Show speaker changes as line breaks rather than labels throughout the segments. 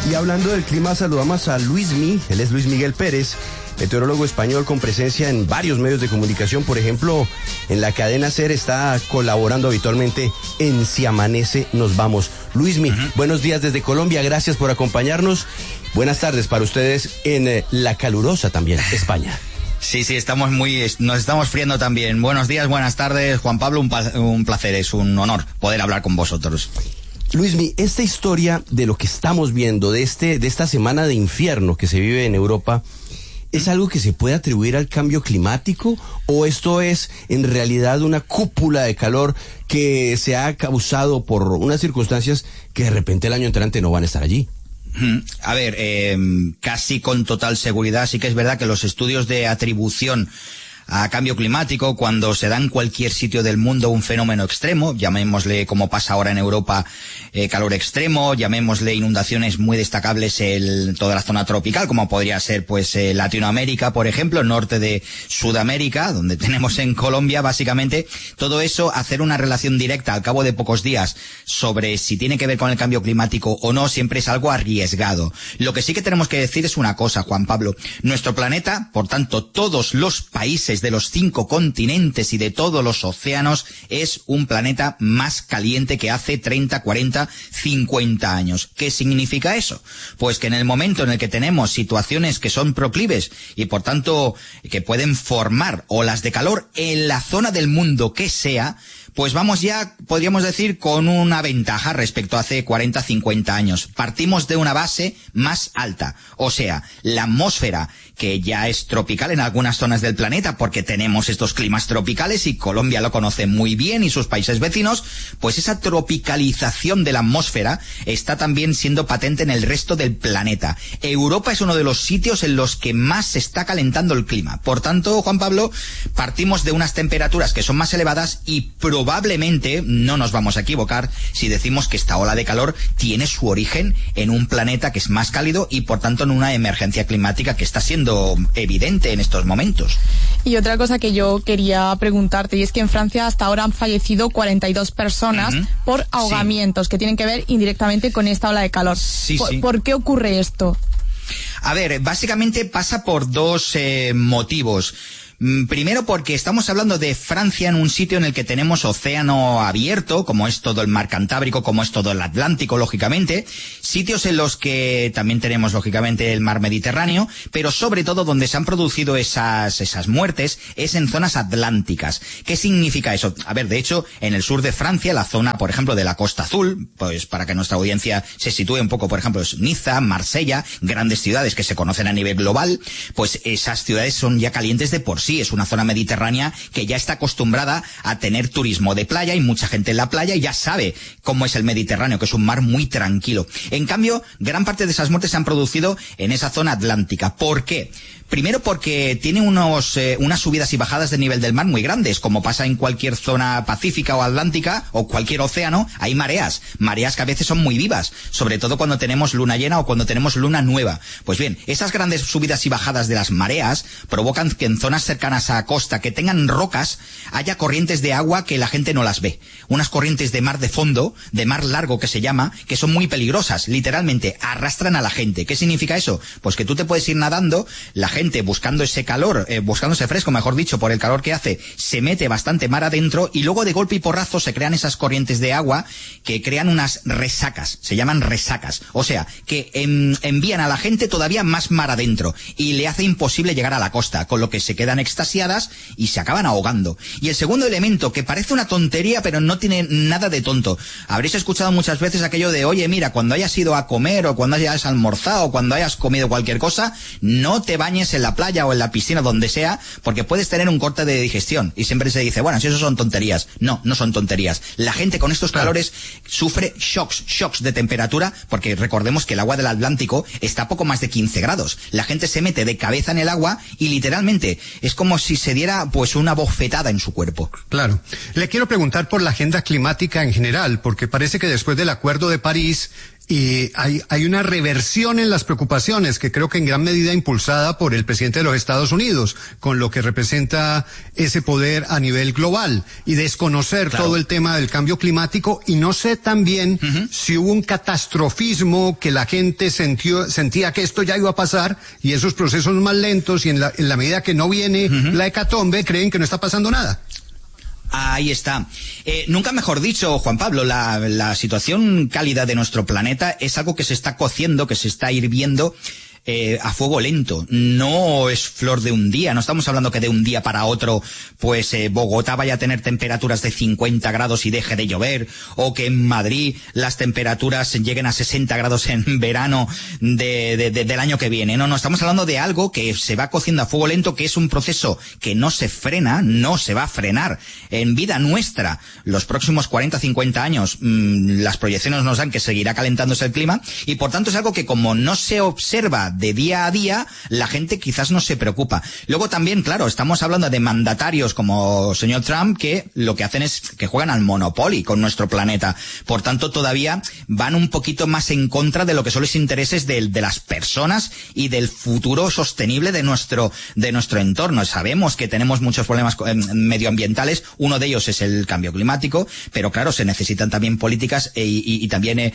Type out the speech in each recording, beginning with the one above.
Y hablando del clima, saludamos a Luismi, él es Luis Miguel Pérez, meteorólogo español con presencia en varios medios de comunicación, por ejemplo, en la cadena SER está colaborando habitualmente en Si Amanece Nos Vamos. Luismi, buenos días desde Colombia, gracias por acompañarnos. Buenas tardes para ustedes en la calurosa también España.
Sí, nos estamos friendo también. Buenos días, buenas tardes, Juan Pablo, un placer, es un honor poder hablar con vosotros.
Luismi, esta historia de lo que estamos viendo, de esta semana de infierno que se vive en Europa, ¿es algo que se puede atribuir al cambio climático o esto es en realidad una cúpula de calor que se ha causado por unas circunstancias que de repente el año entrante no van a estar allí?
A ver, casi con total seguridad sí que es verdad que los estudios de atribución a cambio climático, cuando se da en cualquier sitio del mundo un fenómeno extremo, llamémosle como pasa ahora en Europa, calor extremo, llamémosle inundaciones muy destacables en toda la zona tropical, como podría ser pues Latinoamérica, por ejemplo, norte de Sudamérica, donde tenemos en Colombia, básicamente, todo eso, hacer una relación directa al cabo de pocos días sobre si tiene que ver con el cambio climático o no, siempre es algo arriesgado. Lo que sí que tenemos que decir es una cosa, Juan Pablo, nuestro planeta, por tanto, todos los países de los 5 continentes y de todos los océanos, es un planeta más caliente que hace 30, 40, 50 años. ¿Qué significa eso? Pues que en el momento en el que tenemos situaciones que son proclives y por tanto que pueden formar olas de calor en la zona del mundo que sea, pues vamos ya, podríamos decir, con una ventaja respecto a hace 40, 50 años. Partimos de una base más alta, o sea, la atmósfera, que ya es tropical en algunas zonas del planeta porque tenemos estos climas tropicales y Colombia lo conoce muy bien y sus países vecinos, pues esa tropicalización de la atmósfera está también siendo patente en el resto del planeta. Europa es uno de los sitios en los que más se está calentando el clima. Por tanto, Juan Pablo, partimos de unas temperaturas que son más elevadas y probablemente no nos vamos a equivocar si decimos que esta ola de calor tiene su origen en un planeta que es más cálido y por tanto en una emergencia climática que está siendo evidente en estos momentos.
Y otra cosa que yo quería preguntarte, y es que en Francia hasta ahora han fallecido 42 personas por ahogamientos que tienen que ver indirectamente con esta ola de calor. ¿Por qué ocurre esto?
A ver, básicamente pasa por dos motivos. Primero porque estamos hablando de Francia en un sitio en el que tenemos océano abierto, como es todo el mar Cantábrico, como es todo el Atlántico, lógicamente, sitios en los que también tenemos, lógicamente, el mar Mediterráneo, pero sobre todo donde se han producido esas muertes es en zonas atlánticas. ¿Qué significa eso? A ver, de hecho, en el sur de Francia, la zona, por ejemplo, de la Costa Azul, pues para que nuestra audiencia se sitúe un poco, por ejemplo, es Niza, Marsella, grandes ciudades que se conocen a nivel global, pues esas ciudades son ya calientes de por sí. Sí, es una zona mediterránea que ya está acostumbrada a tener turismo de playa y mucha gente en la playa y ya sabe cómo es el Mediterráneo, que es un mar muy tranquilo. En cambio, gran parte de esas muertes se han producido en esa zona atlántica. ¿Por qué? Primero porque tiene unas subidas y bajadas de nivel del mar muy grandes, como pasa en cualquier zona pacífica o atlántica o cualquier océano, hay mareas que a veces son muy vivas, sobre todo cuando tenemos luna llena o cuando tenemos luna nueva. Pues bien, esas grandes subidas y bajadas de las mareas provocan que en zonas cercanas a costa que tengan rocas haya corrientes de agua que la gente no las ve. Unas corrientes de mar de fondo, de mar largo que se llama, que son muy peligrosas, literalmente arrastran a la gente. ¿Qué significa eso? Pues que tú te puedes ir nadando, la gente buscando ese calor, buscando ese fresco, mejor dicho, por el calor que hace, se mete bastante mar adentro y luego de golpe y porrazo se crean esas corrientes de agua que crean unas resacas, se llaman resacas, o sea, que envían a la gente todavía más mar adentro y le hace imposible llegar a la costa, con lo que se quedan extasiadas y se acaban ahogando. Y el segundo elemento, que parece una tontería pero no tiene nada de tonto, habréis escuchado muchas veces aquello de, oye, mira, cuando hayas ido a comer o cuando hayas almorzado o cuando hayas comido cualquier cosa, no te bañes en la playa o en la piscina, donde sea, porque puedes tener un corte de digestión. Y siempre se dice, bueno, si eso son tonterías. No, no son tonterías. La gente con estos calores sufre shocks de temperatura, porque recordemos que el agua del Atlántico está a poco más de 15 grados. La gente se mete de cabeza en el agua y literalmente es como si se diera pues una bofetada en su cuerpo.
Claro. Le quiero preguntar por la agenda climática en general, porque parece que después del Acuerdo de París Y hay una reversión en las preocupaciones que creo que en gran medida impulsada por el presidente de los Estados Unidos, con lo que representa ese poder a nivel global, y desconocer todo el tema del cambio climático. Y no sé también si hubo un catastrofismo, que la gente sentía que esto ya iba a pasar, y esos procesos más lentos, y en la medida que no viene la hecatombe, creen que no está pasando nada.
Ahí está. Nunca mejor dicho, Juan Pablo, la situación cálida de nuestro planeta es algo que se está cociendo, que se está hirviendo a fuego lento. No es flor de un día. No estamos hablando que de un día para otro, pues Bogotá vaya a tener temperaturas de 50 grados y deje de llover, o que en Madrid las temperaturas lleguen a 60 grados en verano del año que viene. No, estamos hablando de algo que se va cociendo a fuego lento, que es un proceso que no se frena, no se va a frenar en vida nuestra. Los próximos 40, 50 años, las proyecciones nos dan que seguirá calentándose el clima, y por tanto es algo que, como no se observa de día a día, la gente quizás no se preocupa. Luego también, claro, estamos hablando de mandatarios como señor Trump, que lo que hacen es que juegan al Monopoly con nuestro planeta. Por tanto, todavía van un poquito más en contra de lo que son los intereses de las personas y del futuro sostenible de nuestro entorno. Sabemos que tenemos muchos problemas medioambientales, uno de ellos es el cambio climático, pero claro, se necesitan también políticas y también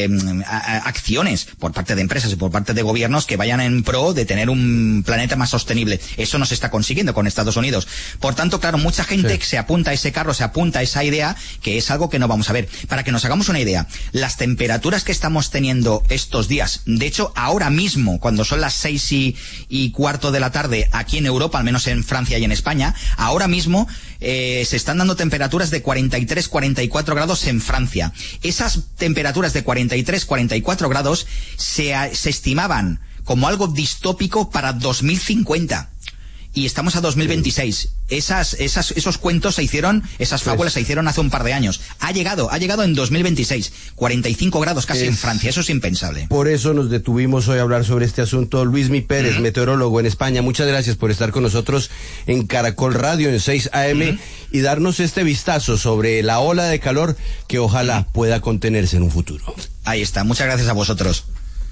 acciones por parte de empresas y por parte de gobiernos que vayan en pro de tener un planeta más sostenible. Eso no se está consiguiendo con Estados Unidos. Por tanto, claro, mucha gente se apunta a ese carro, se apunta a esa idea, que es algo que no vamos a ver. Para que nos hagamos una idea, las temperaturas que estamos teniendo estos días, de hecho, ahora mismo, cuando son las 6:15 de la tarde aquí en Europa, al menos en Francia y en España, ahora mismo se están dando temperaturas de 43, 44 grados en Francia. Esas temperaturas de 43, 44 grados se estimaban como algo distópico para 2050. Y estamos a 2026. Esos cuentos se hicieron, esas fábulas se hicieron hace un par de años. Ha llegado en 2026. 45 grados casi en Francia, eso es impensable.
Por eso nos detuvimos hoy a hablar sobre este asunto. Luismi Pérez, meteorólogo en España, muchas gracias por estar con nosotros en Caracol Radio en 6 AM y darnos este vistazo sobre la ola de calor que ojalá pueda contenerse en un futuro.
Ahí está, muchas gracias a vosotros.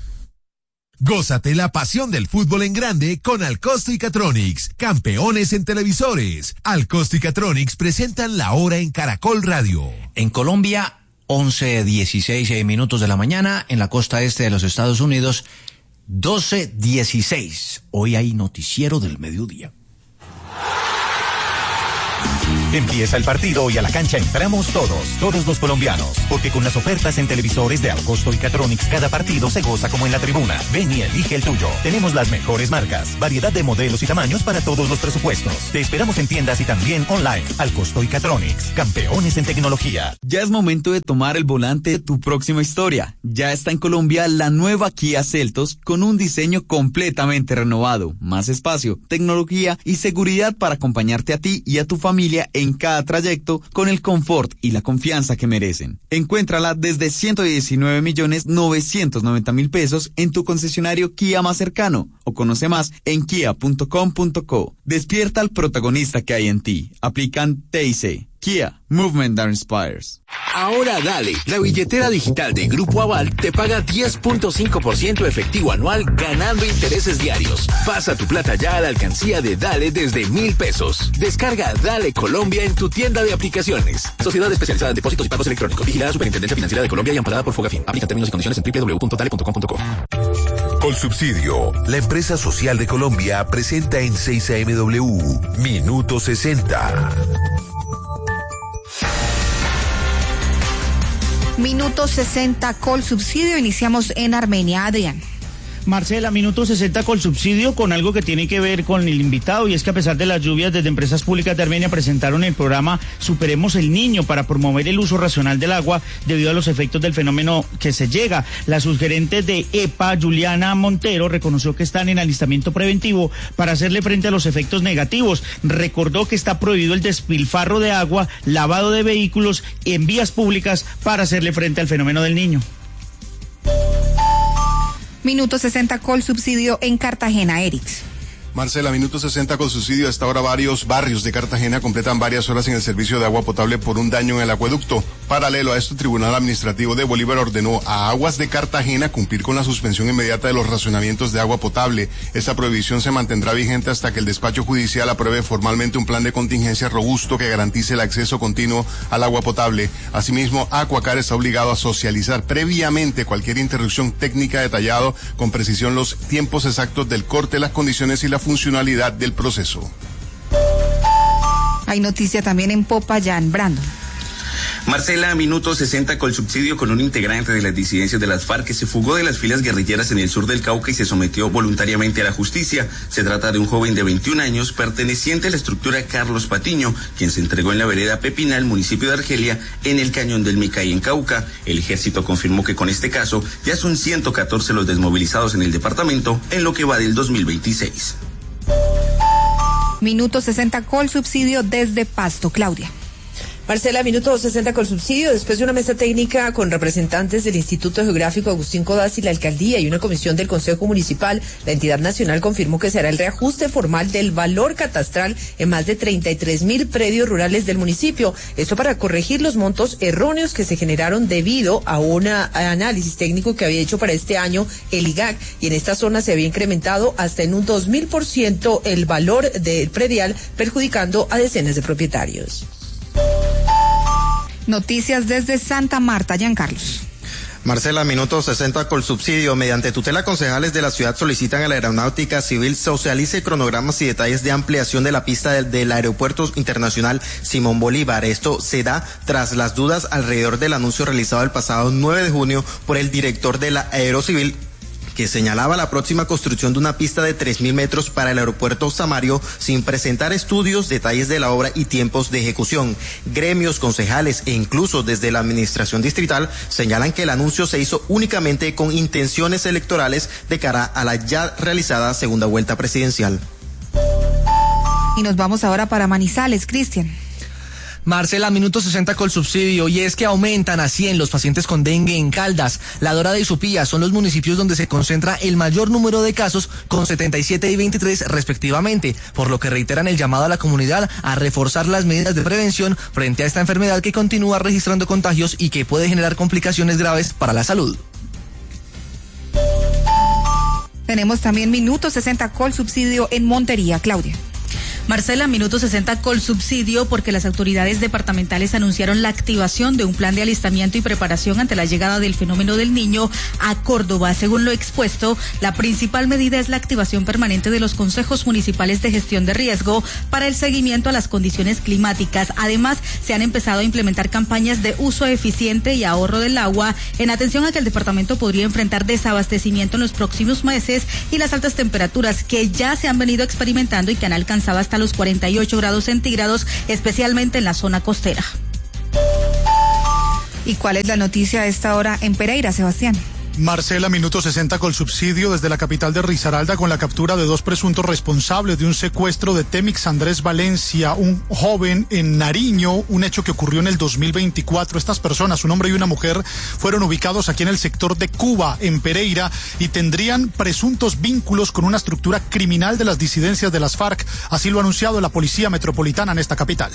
Gózate la pasión del fútbol en grande con Alcosto y Catronics, campeones en televisores. Alcosto y Catronics presentan la hora en Caracol Radio.
En Colombia, 11:16 minutos de la mañana. En la costa este de los Estados Unidos, 12:16. Hoy hay noticiero del mediodía.
Empieza el partido y a la cancha entramos todos los colombianos, porque con las ofertas en televisores de Alcosto y Catronics cada partido se goza como en la tribuna. Ven y elige el tuyo. Tenemos las mejores marcas, variedad de modelos y tamaños para todos los presupuestos. Te esperamos en tiendas y también online. Alcosto y Catronics, campeones en tecnología.
Ya es momento de tomar el volante de tu próxima historia. Ya está en Colombia la nueva Kia Seltos con un diseño completamente renovado, más espacio, tecnología y seguridad para acompañarte a ti y a tu familia en cada trayecto con el confort y la confianza que merecen. Encuéntrala desde 119.990.000 pesos en tu concesionario Kia más cercano o conoce más en kia.com.co. Despierta al protagonista que hay en ti. Aplican TIC. Kia, Movement that Inspires.
Ahora dale, la billetera digital de Grupo Aval te paga 10.5% efectivo anual ganando intereses diarios. Pasa tu plata ya a la alcancía de Dale desde 1.000 pesos. Descarga Dale Colombia en tu tienda de aplicaciones. Sociedad especializada en depósitos y pagos electrónicos. Vigilada Superintendencia Financiera de Colombia y amparada por Fogafín. Aplica términos y condiciones en www.dale.com.co.
Colsubsidio, la empresa social de Colombia, presenta en 6 AMW Minuto 60.
Minuto 60 Colsubsidio. Iniciamos en Armenia. Adrián.
Marcela, minuto 60 Colsubsidio con algo que tiene que ver con el invitado, y es que a pesar de las lluvias, desde Empresas Públicas de Armenia presentaron el programa Superemos el Niño para promover el uso racional del agua debido a los efectos del fenómeno que se llega. La subgerente de EPA, Juliana Montero, reconoció que están en alistamiento preventivo para hacerle frente a los efectos negativos. Recordó que está prohibido el despilfarro de agua, lavado de vehículos en vías públicas para hacerle frente al fenómeno del niño.
Minuto 60 Colsubsidio en Cartagena, Erix.
Marcela, minuto 60 Colsubsidio. Hasta ahora varios barrios de Cartagena completan varias horas sin el servicio de agua potable por un daño en el acueducto. Paralelo a esto, el Tribunal Administrativo de Bolívar ordenó a Aguas de Cartagena cumplir con la suspensión inmediata de los racionamientos de agua potable. Esta prohibición se mantendrá vigente hasta que el despacho judicial apruebe formalmente un plan de contingencia robusto que garantice el acceso continuo al agua potable. Asimismo, Acuacar está obligado a socializar previamente cualquier interrupción técnica, detallado con precisión los tiempos exactos del corte, las condiciones y la funcionalidad del proceso.
Hay noticia también en Popayán, Brandon.
Marcela, minuto 60 Colsubsidio con un integrante de las disidencias de las FARC que se fugó de las filas guerrilleras en el sur del Cauca y se sometió voluntariamente a la justicia. Se trata de un joven de 21 años perteneciente a la estructura Carlos Patiño, quien se entregó en la vereda Pepinal, municipio de Argelia, en el cañón del Micay en Cauca. El ejército confirmó que con este caso ya son 114 los desmovilizados en el departamento en lo que va del 2026.
Minuto 60 Colsubsidio desde Pasto, Claudia.
Marcela, minuto 60 Colsubsidio. Después de una mesa técnica con representantes del Instituto Geográfico Agustín Codazzi, la alcaldía y una comisión del Consejo Municipal, la entidad nacional confirmó que será el reajuste formal del valor catastral en más de 33,000 predios rurales del municipio. Esto para corregir los montos erróneos que se generaron debido a un análisis técnico que había hecho para este año el IGAC, y en esta zona se había incrementado hasta en un 2000% el valor del predial, perjudicando a decenas de propietarios.
Noticias desde Santa Marta, Giancarlos.
Marcela, minuto 60 Colsubsidio. Mediante tutela, concejales de la ciudad solicitan a la Aeronáutica Civil socialice cronogramas y detalles de ampliación de la pista del Aeropuerto Internacional Simón Bolívar. Esto se da tras las dudas alrededor del anuncio realizado el pasado 9 de junio por el director de la Aerocivil, que señalaba la próxima construcción de una pista de 3,000 metros para el aeropuerto Samario sin presentar estudios, detalles de la obra y tiempos de ejecución. Gremios, concejales e incluso desde la administración distrital señalan que el anuncio se hizo únicamente con intenciones electorales de cara a la ya realizada segunda vuelta presidencial.
Y nos vamos ahora para Manizales, Cristian.
Marcela, minuto 60 Colsubsidio, y es que aumentan a 100 los pacientes con dengue en Caldas. La Dorada y Supía son los municipios donde se concentra el mayor número de casos, con 77 y 23 respectivamente, por lo que reiteran el llamado a la comunidad a reforzar las medidas de prevención frente a esta enfermedad que continúa registrando contagios y que puede generar complicaciones graves para la salud.
Tenemos también minuto 60 Colsubsidio en Montería, Claudia.
Marcela, minuto 60 Colsubsidio porque las autoridades departamentales anunciaron la activación de un plan de alistamiento y preparación ante la llegada del fenómeno del Niño a Córdoba. Según lo expuesto, la principal medida es la activación permanente de los consejos municipales de gestión de riesgo para el seguimiento a las condiciones climáticas. Además, se han empezado a implementar campañas de uso eficiente y ahorro del agua en atención a que el departamento podría enfrentar desabastecimiento en los próximos meses y las altas temperaturas que ya se han venido experimentando y que han alcanzado hasta los 48 grados centígrados, especialmente en la zona costera.
¿Y cuál es la noticia a esta hora en Pereira, Sebastián?
Marcela, minuto 60 Colsubsidio desde la capital de Risaralda con la captura de 2 presuntos responsables de un secuestro de Temix Andrés Valencia, un joven en Nariño, un hecho que ocurrió en el 2024. Estas personas, un hombre y una mujer, fueron ubicados aquí en el sector de Cuba, en Pereira, y tendrían presuntos vínculos con una estructura criminal de las disidencias de las FARC. Así lo ha anunciado la Policía Metropolitana en esta capital.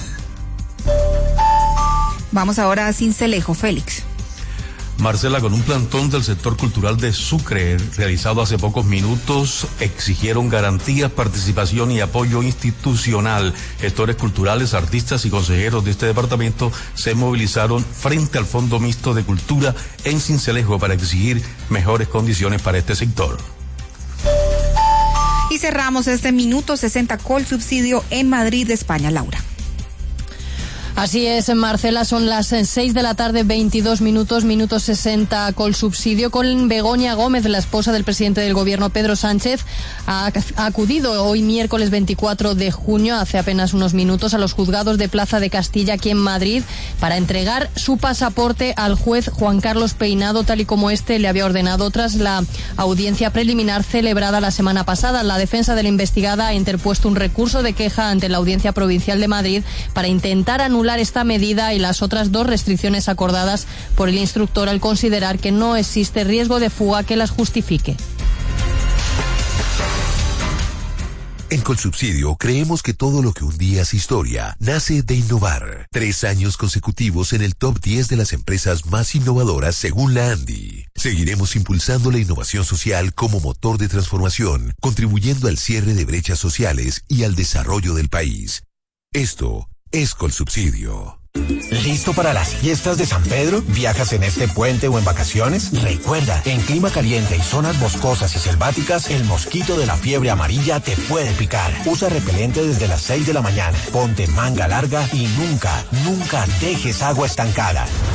Vamos ahora a Sincelejo, Félix.
Marcela, con un plantón del sector cultural de Sucre realizado hace pocos minutos, exigieron garantías, participación y apoyo institucional. Gestores culturales, artistas y consejeros de este departamento se movilizaron frente al Fondo Mixto de Cultura en Sincelejo para exigir mejores condiciones para este sector.
Y cerramos este minuto 60 Colsubsidio en Madrid, España, Laura.
Así es, Marcela, son las 6 de la tarde, 22 minutos, minuto 60 Colsubsidio, con Begoña Gómez, la esposa del presidente del gobierno, Pedro Sánchez, ha acudido hoy miércoles 24 de junio, hace apenas unos minutos, a los juzgados de Plaza de Castilla, aquí en Madrid, para entregar su pasaporte al juez Juan Carlos Peinado, tal y como este le había ordenado tras la audiencia preliminar celebrada la semana pasada. La defensa de la investigada ha interpuesto un recurso de queja ante la Audiencia Provincial de Madrid para intentar anular esta medida y las otras 2 restricciones acordadas por el instructor al considerar que no existe riesgo de fuga que las justifique.
En Colsubsidio creemos que todo lo que un día es historia nace de innovar. 3 años consecutivos en el top 10 de las empresas más innovadoras según la ANDI. Seguiremos impulsando la innovación social como motor de transformación, contribuyendo al cierre de brechas sociales y al desarrollo del país. Esto es Colsubsidio.
¿Listo para las fiestas de San Pedro? ¿Viajas en este puente o en vacaciones? Recuerda, en clima caliente y zonas boscosas y selváticas, el mosquito de la fiebre amarilla te puede picar. Usa repelente desde las 6 de la mañana. Ponte manga larga y nunca dejes agua estancada.